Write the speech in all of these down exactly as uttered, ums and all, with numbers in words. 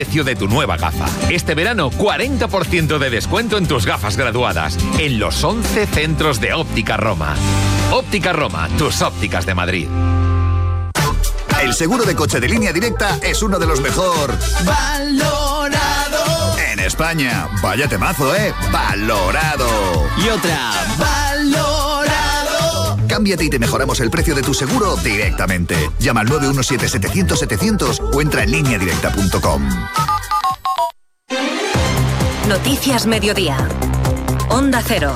Precio de tu nueva gafa. Este verano, cuarenta por ciento de descuento en tus gafas graduadas en los once centros de Óptica Roma. Óptica Roma, tus ópticas de Madrid. El seguro de coche de Línea Directa es uno de los mejor valorado en España. Vaya temazo, ¿eh? Valorado. Y otra. Valorado. Cámbiate y te mejoramos el precio de tu seguro directamente. Llama al nueve uno siete, setecientos, setecientos o entra en línea directa punto com. Noticias Mediodía. Onda Cero.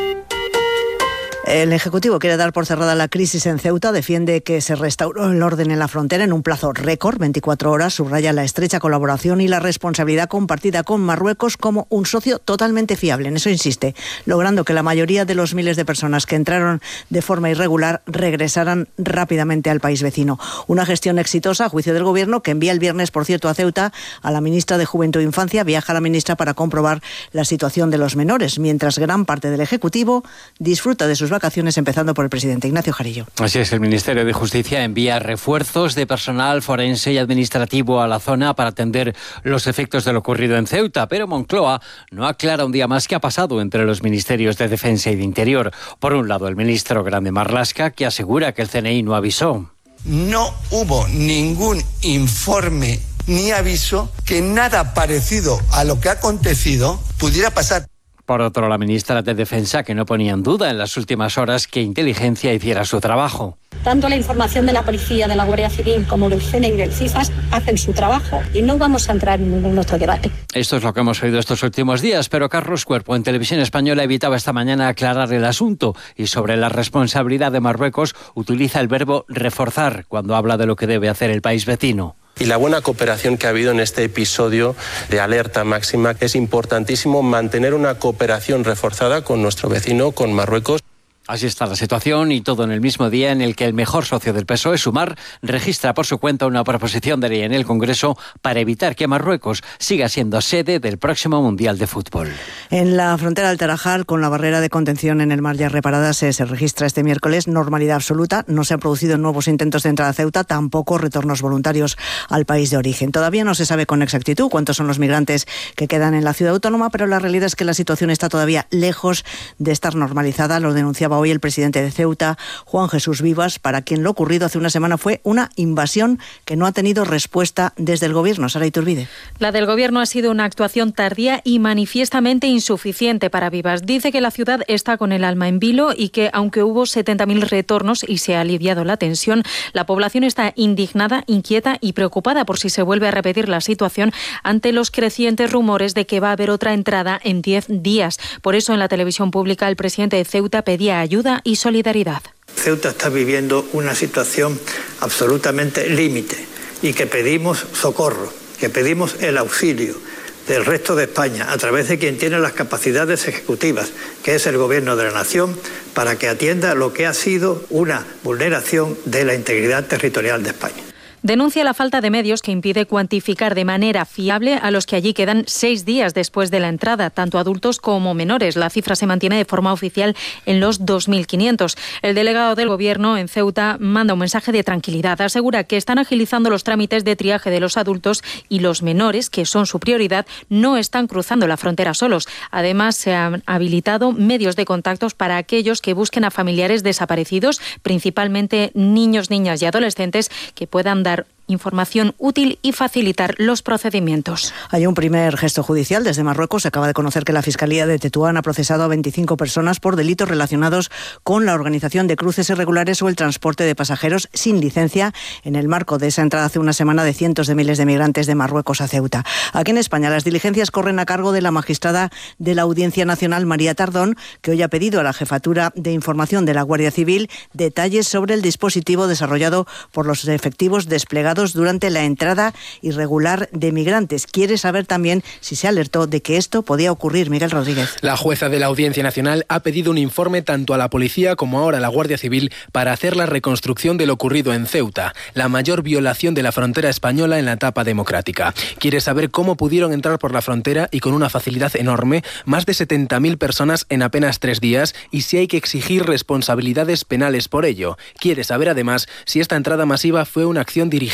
El Ejecutivo quiere dar por cerrada la crisis en Ceuta, defiende que se restauró el orden en la frontera en un plazo récord, veinticuatro horas, subraya la estrecha colaboración y la responsabilidad compartida con Marruecos como un socio totalmente fiable, en eso insiste, logrando que la mayoría de los miles de personas que entraron de forma irregular regresaran rápidamente al país vecino. Una gestión exitosa, a juicio del Gobierno, que envía el viernes, por cierto, a Ceuta a la ministra de Juventud e Infancia. Viaja la ministra para comprobar la situación de los menores, mientras gran parte del Ejecutivo disfruta de sus vacaciones, empezando por el presidente Ignacio Jarillo. Así es, el Ministerio de Justicia envía refuerzos de personal forense y administrativo a la zona para atender los efectos de lo ocurrido en Ceuta, pero Moncloa no aclara un día más qué ha pasado entre los ministerios de Defensa y de Interior. Por un lado, el ministro Grande Marlaska, que asegura que el C N I no avisó. No hubo ningún informe ni aviso que nada parecido a lo que ha acontecido pudiera pasar. Por otro, la ministra de Defensa, que no ponía en duda en las últimas horas que Inteligencia hiciera su trabajo. Tanto la información de la policía, de la Guardia Civil, como del C N I y del CIFAS hacen su trabajo y no vamos a entrar en ningún otro debate. Esto es lo que hemos oído estos últimos días, pero Carlos Cuerpo en Televisión Española evitaba esta mañana aclarar el asunto y sobre la responsabilidad de Marruecos utiliza el verbo reforzar cuando habla de lo que debe hacer el país vecino. Y la buena cooperación que ha habido en este episodio de alerta máxima. Es importantísimo mantener una cooperación reforzada con nuestro vecino, con Marruecos. Así está la situación y todo en el mismo día en el que el mejor socio del P S O E, Sumar, registra por su cuenta una proposición de ley en el Congreso para evitar que Marruecos siga siendo sede del próximo Mundial de Fútbol. En la frontera del Tarajal, con la barrera de contención en el mar ya reparada, se, se registra este miércoles normalidad absoluta. No se han producido nuevos intentos de entrada a Ceuta, tampoco retornos voluntarios al país de origen. Todavía no se sabe con exactitud cuántos son los migrantes que quedan en la ciudad autónoma, pero la realidad es que la situación está todavía lejos de estar normalizada. Lo denunciaba hoy el presidente de Ceuta, Juan Jesús Vivas, para quien lo ocurrido hace una semana fue una invasión que no ha tenido respuesta desde el Gobierno. Sara Iturbide. La del Gobierno ha sido una actuación tardía y manifiestamente insuficiente para Vivas. Dice que la ciudad está con el alma en vilo y que, aunque hubo setenta mil retornos y se ha aliviado la tensión, la población está indignada, inquieta y preocupada por si se vuelve a repetir la situación ante los crecientes rumores de que va a haber otra entrada en diez días. Por eso, en la televisión pública, el presidente de Ceuta pedía ayuda y solidaridad. Ceuta está viviendo una situación absolutamente límite y que pedimos socorro, que pedimos el auxilio del resto de España a través de quien tiene las capacidades ejecutivas, que es el Gobierno de la Nación, para que atienda lo que ha sido una vulneración de la integridad territorial de España. Denuncia la falta de medios que impide cuantificar de manera fiable a los que allí quedan seis días después de la entrada, tanto adultos como menores. La cifra se mantiene de forma oficial en los dos mil quinientos. El delegado del Gobierno en Ceuta manda un mensaje de tranquilidad. Asegura que están agilizando los trámites de triaje de los adultos y los menores, que son su prioridad, no están cruzando la frontera solos. Además, se han habilitado medios de contactos para aquellos que busquen a familiares desaparecidos, principalmente niños, niñas y adolescentes, que puedan dar información útil y facilitar los procedimientos. Hay un primer gesto judicial desde Marruecos. Se acaba de conocer que la Fiscalía de Tetuán ha procesado a veinticinco personas por delitos relacionados con la organización de cruces irregulares o el transporte de pasajeros sin licencia en el marco de esa entrada hace una semana de cientos de miles de migrantes de Marruecos a Ceuta. Aquí en España las diligencias corren a cargo de la magistrada de la Audiencia Nacional, María Tardón, que hoy ha pedido a la Jefatura de Información de la Guardia Civil detalles sobre el dispositivo desarrollado por los efectivos desplegados durante la entrada irregular de migrantes. Quiere saber también si se alertó de que esto podía ocurrir. Miguel Rodríguez. La jueza de la Audiencia Nacional ha pedido un informe tanto a la policía como ahora a la Guardia Civil para hacer la reconstrucción de lo ocurrido en Ceuta, la mayor violación de la frontera española en la etapa democrática. Quiere saber cómo pudieron entrar por la frontera y con una facilidad enorme más de setenta mil personas en apenas tres días y si hay que exigir responsabilidades penales por ello. Quiere saber además si esta entrada masiva fue una acción dirigida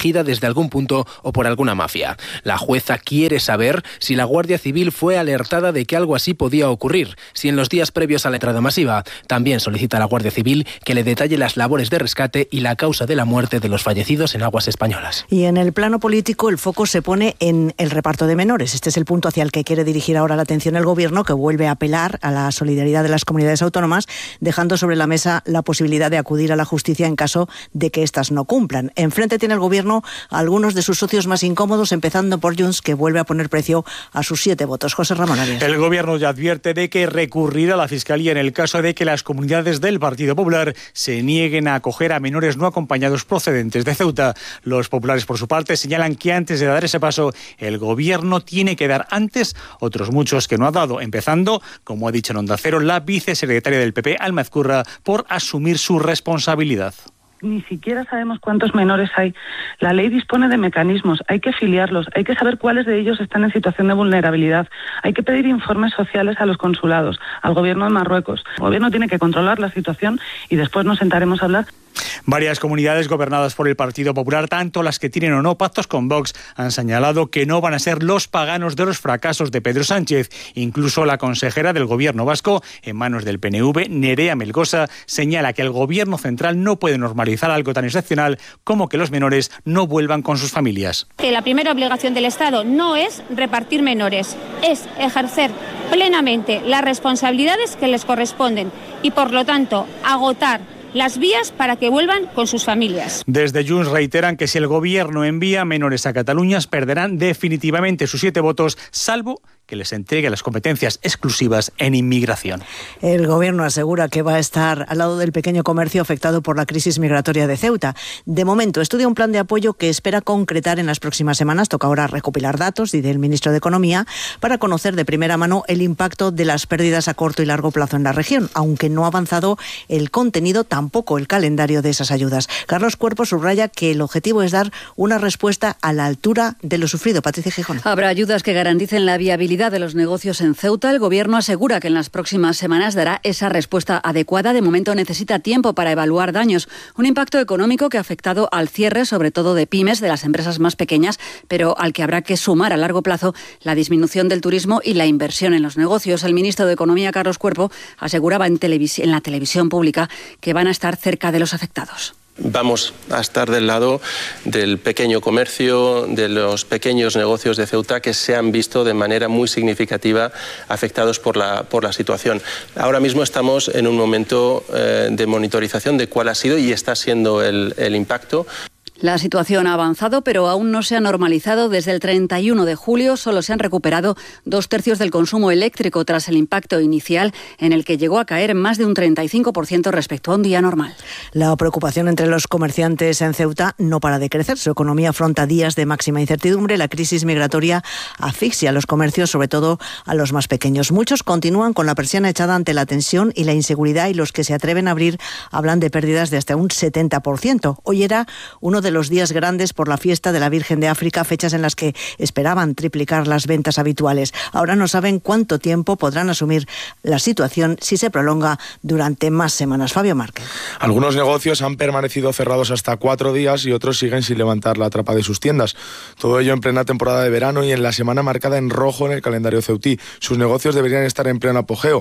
dirigida desde algún punto o por alguna mafia. La jueza quiere saber si la Guardia Civil fue alertada de que algo así podía ocurrir, si en los días previos a la entrada masiva. También solicita a la Guardia Civil que le detalle las labores de rescate y la causa de la muerte de los fallecidos en aguas españolas. Y en el plano político el foco se pone en el reparto de menores. Este es el punto hacia el que quiere dirigir ahora la atención el Gobierno, que vuelve a apelar a la solidaridad de las comunidades autónomas, dejando sobre la mesa la posibilidad de acudir a la justicia en caso de que éstas no cumplan. Enfrente tiene el Gobierno a algunos de sus socios más incómodos, empezando por Junts, que vuelve a poner precio a sus siete votos. José Ramón Arias. El Gobierno ya advierte de que recurrirá a la Fiscalía en el caso de que las comunidades del Partido Popular se nieguen a acoger a menores no acompañados procedentes de Ceuta. Los populares, por su parte, señalan que antes de dar ese paso, el Gobierno tiene que dar antes otros muchos que no ha dado, empezando, como ha dicho en Onda Cero, la vicesecretaria del P P, Alma Ezcurra, por asumir su responsabilidad. Ni siquiera sabemos cuántos menores hay. La ley dispone de mecanismos, hay que filiarlos, hay que saber cuáles de ellos están en situación de vulnerabilidad, hay que pedir informes sociales a los consulados, al Gobierno de Marruecos. El Gobierno tiene que controlar la situación y después nos sentaremos a hablar. Varias comunidades gobernadas por el Partido Popular, tanto las que tienen o no pactos con Vox, han señalado que no van a ser los paganos de los fracasos de Pedro Sánchez. Incluso la consejera del Gobierno vasco, en manos del P N V, Nerea Melgosa, señala que el Gobierno central no puede normalizar algo tan excepcional como que los menores no vuelvan con sus familias. Que la primera obligación del Estado no es repartir menores, es ejercer plenamente las responsabilidades que les corresponden y, por lo tanto, agotar las vías para que vuelvan con sus familias. Desde Junts reiteran que si el Gobierno envía menores a Cataluña, perderán definitivamente sus siete votos, salvo que les entregue las competencias exclusivas en inmigración. El Gobierno asegura que va a estar al lado del pequeño comercio afectado por la crisis migratoria de Ceuta. De momento, estudia un plan de apoyo que espera concretar en las próximas semanas. Toca ahora recopilar datos, dice el ministro de Economía, para conocer de primera mano el impacto de las pérdidas a corto y largo plazo en la región, aunque no ha avanzado el contenido, tampoco el calendario de esas ayudas. Carlos Cuerpo subraya que el objetivo es dar una respuesta a la altura de lo sufrido. Patricia Gijón. Habrá ayudas que garanticen la viabilidad de los negocios en Ceuta. El Gobierno asegura que en las próximas semanas dará esa respuesta adecuada. De momento necesita tiempo para evaluar daños. Un impacto económico que ha afectado al cierre, sobre todo de pymes, de las empresas más pequeñas, pero al que habrá que sumar a largo plazo la disminución del turismo y la inversión en los negocios. El ministro de Economía, Carlos Cuerpo, aseguraba en, televis- en la televisión pública que van a estar cerca de los afectados. Vamos a estar del lado del pequeño comercio, de los pequeños negocios de Ceuta que se han visto de manera muy significativa afectados por la, por la situación. Ahora mismo estamos en un momento eh, de monitorización de cuál ha sido y está siendo el, el impacto. La situación ha avanzado, pero aún no se ha normalizado. Desde el treinta y uno de julio solo se han recuperado dos tercios del consumo eléctrico tras el impacto inicial, en el que llegó a caer más de un treinta y cinco por ciento respecto a un día normal. La preocupación entre los comerciantes en Ceuta no para de crecer. Su economía afronta días de máxima incertidumbre. La crisis migratoria asfixia a los comercios, sobre todo a los más pequeños. Muchos continúan con la persiana echada ante la tensión y la inseguridad, y los que se atreven a abrir hablan de pérdidas de hasta un setenta por ciento. Hoy era uno de de los días grandes por la fiesta de la Virgen de África, fechas en las que esperaban triplicar las ventas habituales. Ahora no saben cuánto tiempo podrán asumir la situación si se prolonga durante más semanas. Fabio Márquez. Algunos negocios han permanecido cerrados hasta cuatro días y otros siguen sin levantar la trapa de sus tiendas. Todo ello en plena temporada de verano y en la semana marcada en rojo en el calendario ceutí. Sus negocios deberían estar en pleno apogeo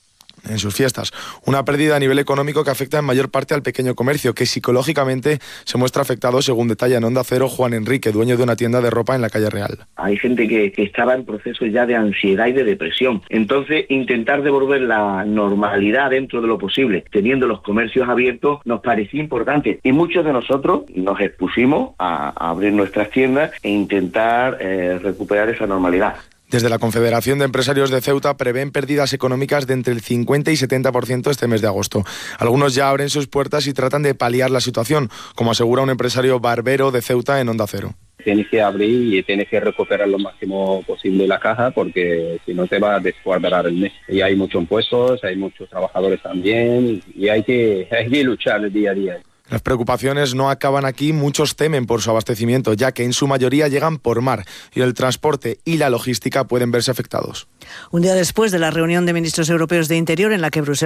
en sus fiestas. Una pérdida a nivel económico que afecta en mayor parte al pequeño comercio, que psicológicamente se muestra afectado, según detalla en Onda Cero Juan Enrique, dueño de una tienda de ropa en la calle Real. Hay gente que, que estaba en proceso ya de ansiedad y de depresión. Entonces, intentar devolver la normalidad dentro de lo posible, teniendo los comercios abiertos, nos parecía importante. Y muchos de nosotros nos expusimos a, a abrir nuestras tiendas e intentar eh, recuperar esa normalidad. Desde la Confederación de Empresarios de Ceuta prevén pérdidas económicas de entre el cincuenta y setenta por ciento este mes de agosto. Algunos ya abren sus puertas y tratan de paliar la situación, como asegura un empresario barbero de Ceuta en Onda Cero. Tienes que abrir y tienes que recuperar lo máximo posible la caja, porque si no te va a descuadrar el mes. Y hay muchos impuestos, hay muchos trabajadores también, y hay que, hay que luchar el día a día. Las preocupaciones no acaban aquí. Muchos temen por su abastecimiento, ya que en su mayoría llegan por mar y el transporte y la logística pueden verse afectados. Un día después de la reunión de ministros europeos de Interior en la que Bruselas